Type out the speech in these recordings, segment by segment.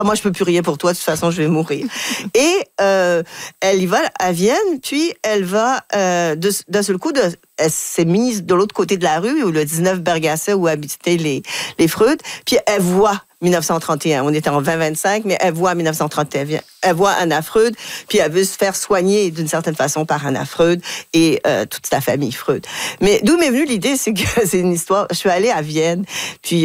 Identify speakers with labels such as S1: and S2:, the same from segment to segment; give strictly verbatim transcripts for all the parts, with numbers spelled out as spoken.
S1: moi, je peux plus rien pour toi, de toute façon, je vais mourir. Et euh, elle y va à Vienne, puis elle va, euh, de, d'un seul coup, de, elle s'est mise de l'autre côté de la rue, où le dix-neuf Bergassa, où habitaient les, les Freud, puis elle voit dix-neuf cent trente et un. On était en vingt vingt-cinq, mais elle voit dix-neuf cent trente et un. Elle voit Anna Freud, puis elle veut se faire soigner d'une certaine façon par Anna Freud et euh, toute sa famille Freud. Mais d'où m'est venue l'idée, c'est que c'est une histoire. Je suis allée à Vienne, puis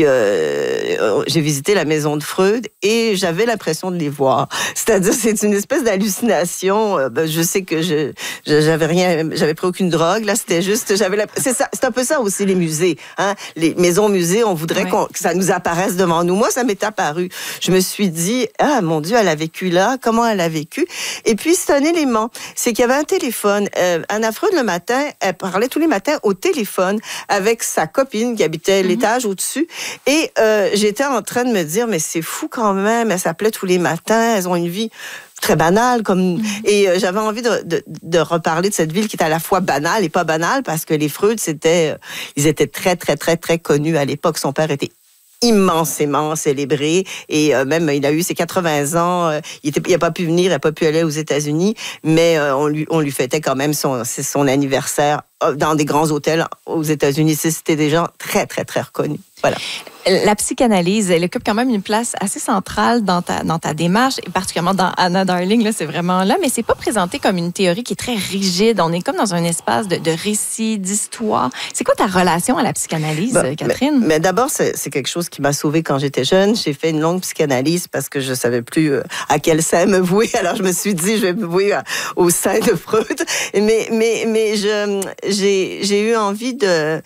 S1: euh, j'ai visité la maison de Freud et j'avais l'impression de les voir. C'est-à-dire, c'est une espèce d'hallucination. Je sais que je, je j'avais rien, j'avais pris aucune drogue. Là, c'était juste, j'avais la, c'est ça, c'est un peu ça aussi les musées, hein. Les maisons musées, on voudrait ouais. qu'on, que ça nous apparaisse devant nous. Moi, ça m'est apparu. Je me suis dit, ah mon Dieu, elle a vécu là. Comment elle a vécu. Et puis, c'est un élément. C'est qu'il y avait un téléphone. Euh, Anna Freud, le matin, elle parlait tous les matins au téléphone avec sa copine qui habitait mm-hmm. l'étage au-dessus. Et euh, j'étais en train de me dire, mais c'est fou quand même. Elle s'appelait tous les matins. Elles ont une vie très banale. Comme... Mm-hmm. Et euh, j'avais envie de, de, de reparler de cette ville qui est à la fois banale et pas banale parce que les Freud, c'était, euh, ils étaient très, très, très, très connus à l'époque. Son père était immensément célébré et euh, même il a eu ses quatre-vingts ans, euh, il n'a pas pu venir, il n'a pas pu aller aux États-Unis, mais euh, on lui on lui fêtait quand même son c'est son anniversaire dans des grands hôtels aux États-Unis. C'était des gens très très très reconnus. Voilà.
S2: La psychanalyse, elle occupe quand même une place assez centrale dans ta, dans ta démarche, et particulièrement dans Anna Darling, là, c'est vraiment là, mais c'est pas présenté comme une théorie qui est très rigide. On est comme dans un espace de, de récit, d'histoire. C'est quoi ta relation à la psychanalyse, ben, Catherine?
S1: Mais, mais d'abord, c'est, c'est quelque chose qui m'a sauvée quand j'étais jeune. J'ai fait une longue psychanalyse parce que je savais plus à quel sein me vouer. Alors, je me suis dit, je vais me vouer au sein de Freud. Mais, mais, mais je, j'ai, j'ai eu envie de... Euh,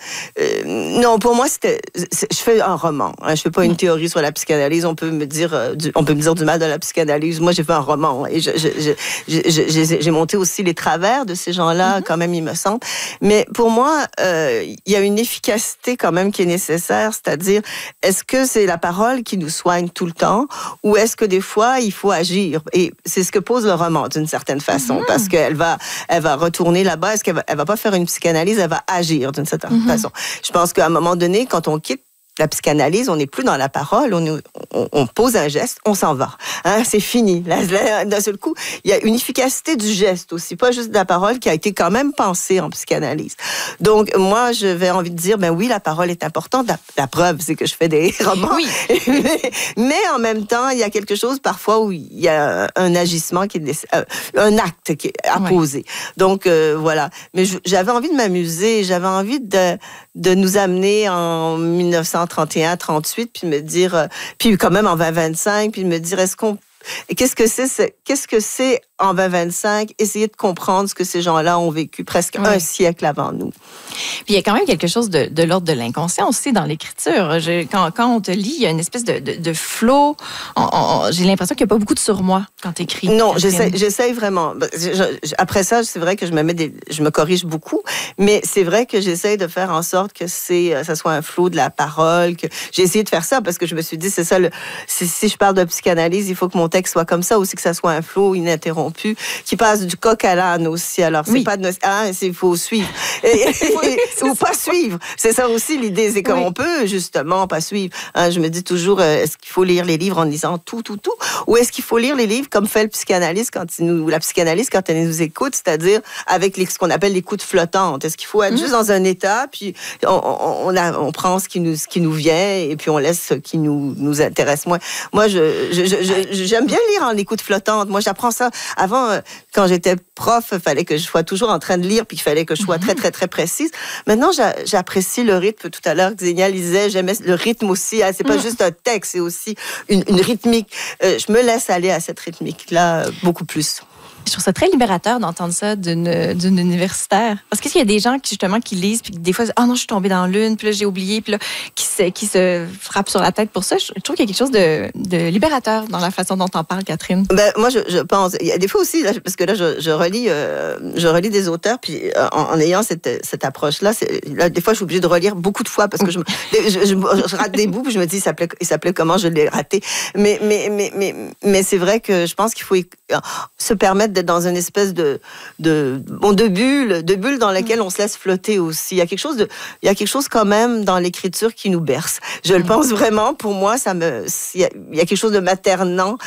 S1: non, pour moi, c'était... Je fais un roman. Je fais pas une théorie sur la psychanalyse. On peut me dire, euh, du, on peut me dire du mal de la psychanalyse. Moi, j'ai fait un roman et je, je, je, je, j'ai, j'ai monté aussi les travers de ces gens-là, mm-hmm. quand même, il me semble. Mais pour moi, euh, il y a une efficacité quand même qui est nécessaire. C'est-à-dire, est-ce que c'est la parole qui nous soigne tout le temps, ou est-ce que des fois il faut agir? Et c'est ce que pose le roman d'une certaine façon, mm-hmm. parce qu'elle va, elle va retourner là-bas. Est-ce qu'elle va, elle va pas faire une psychanalyse? Elle va agir d'une certaine mm-hmm. façon. Je pense qu'à un moment donné, quand on quitte la psychanalyse, on n'est plus dans la parole, on, on, on pose un geste, on s'en va. Hein, c'est fini. Là, là, d'un seul coup, il y a une efficacité du geste aussi, pas juste de la parole qui a été quand même pensée en psychanalyse. Donc, moi, je vais envie de dire, ben oui, la parole est importante. La, la preuve, c'est que je fais des romans. Oui. mais, mais en même temps, il y a quelque chose parfois où il y a un agissement, qui est, euh, un acte qui est à poser. Ouais. Donc, euh, voilà. Mais je, j'avais envie de m'amuser, j'avais envie de, de nous amener en dix-neuf cent trente et un trente-huit, puis me dire, euh, puis quand même en vingt vingt-cinq, puis me dire, est-ce qu'on, qu'est-ce que c'est, c'est qu'est-ce que c'est en vingt vingt-cinq, essayer de comprendre ce que ces gens-là ont vécu presque oui. un siècle avant nous.
S2: Puis il y a quand même quelque chose de, de l'ordre de l'inconscient aussi dans l'écriture. Je, quand, quand on te lit, il y a une espèce de, de, de flow. On, on, j'ai l'impression qu'il n'y a pas beaucoup de surmoi quand tu écris.
S1: Non, j'essaie, j'essaie vraiment. Je, je, après ça, c'est vrai que je me mets des, je me corrige beaucoup, mais c'est vrai que j'essaie de faire en sorte que c'est, ça soit un flow de la parole. Que j'ai essayé de faire ça parce que je me suis dit, c'est ça, le, si, si je parle de psychanalyse, il faut que mon texte soit comme ça, aussi que ça soit un flow ininterrompu, qui passe du coq à l'âne aussi. Alors, c'est oui. pas de... Ah, il faut suivre. Et, oui, ou pas ça. Suivre. C'est ça aussi l'idée, c'est qu'on oui. peut justement pas suivre. Hein, je me dis toujours, euh, est-ce qu'il faut lire les livres en lisant tout, tout, tout? Ou est-ce qu'il faut lire les livres comme fait le psychanalyste quand il nous... la psychanalyste quand elle nous écoute, c'est-à-dire avec les, ce qu'on appelle l'écoute flottante? Est-ce qu'il faut être mmh. juste dans un état, puis on, on, on, a, on prend ce qui, nous, ce qui nous vient, et puis on laisse ce qui nous, nous intéresse moins? Moi, je, je, je, je, j'aime bien lire en écoute flottante. Moi, j'apprends ça. Avant, quand j'étais prof, il fallait que je sois toujours en train de lire, puis il fallait que je sois mm-hmm. très, très, très précise. Maintenant, j'a, j'apprécie le rythme. Tout à l'heure, Xenia lisait, j'aimais le rythme aussi. Hein. C'est pas mm. juste un texte, c'est aussi une, une rythmique. Euh, je me laisse aller à cette rythmique-là euh, beaucoup plus.
S2: Je trouve ça très libérateur d'entendre ça d'une, d'une universitaire. Parce qu'il y a des gens qui, justement, qui lisent, puis des fois, ah oh non, je suis tombée dans l'une, puis là, j'ai oublié, puis là, qui se, qui se frappent sur la tête pour ça. Je trouve qu'il y a quelque chose de, de libérateur dans la façon dont t'en parles, Catherine.
S1: Ben, moi, je, je pense. Il y a des fois aussi, là, parce que là, je, je, relis, euh, je relis des auteurs, puis euh, en, en ayant cette, cette approche-là, c'est, là, des fois, je suis obligée de relire beaucoup de fois, parce que je, je, je, je rate des bouts, puis je me dis, il s'appelait, il s'appelait comment je l'ai raté. Mais, mais, mais, mais, mais c'est vrai que je pense qu'il faut se permettre d'être dans une espèce de, de, bon, de bulle, de bulle dans laquelle on se laisse flotter aussi. Il y a quelque chose de, il y a quelque chose quand même dans l'écriture qui nous berce. Je le pense vraiment. Pour moi, ça me, il y a, il y a quelque chose de maternant